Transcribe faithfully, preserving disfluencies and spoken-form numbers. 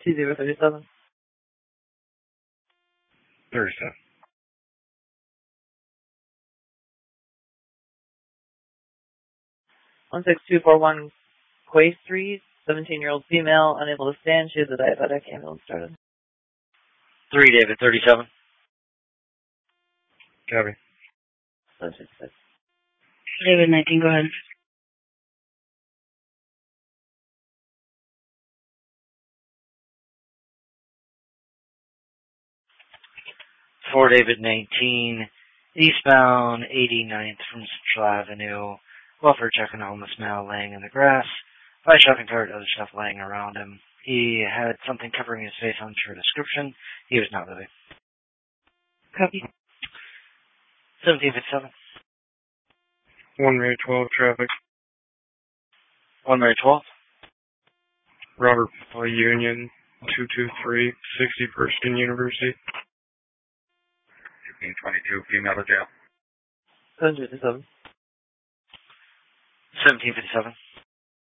two zero three seven. thirty-seven. one six two four one Quay Street, seventeen-year-old female, unable to stand. She is a diabetic. Ambulance started. three, David, thirty-seven. Copy. David, nineteen, go ahead. four, David, nineteen. Eastbound eighty-ninth from Central Avenue. Welfare check on a homeless male laying in the grass. By shopping cart, other stuff laying around him. He had something covering his face, unsure description. He was not living. Copy. seventeen fifty-seven. one Mary twelve, traffic. one Mary twelve. Robert Paul Union, two two three, sixty-first and University. fifteen twenty-two, female to jail. seven fifty-seven. seventeen fifty-seven.